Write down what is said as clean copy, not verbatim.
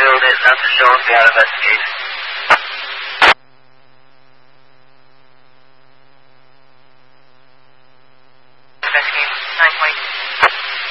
filled it, not to show us the out investigation.